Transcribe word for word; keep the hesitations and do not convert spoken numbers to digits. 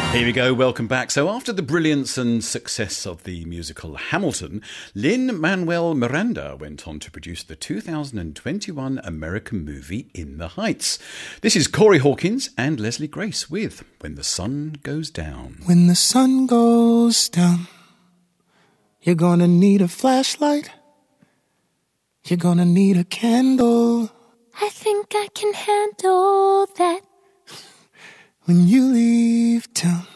Here we go, welcome back. So after the brilliance and success of the musical Hamilton, Lin-Manuel Miranda went on to produce the two thousand twenty-one American movie In the Heights. This is Corey Hawkins and Leslie Grace with When the Sun Goes Down. When the sun goes down, you're gonna need a flashlight. You're gonna need a candle. I think I can handle that. When you leave town,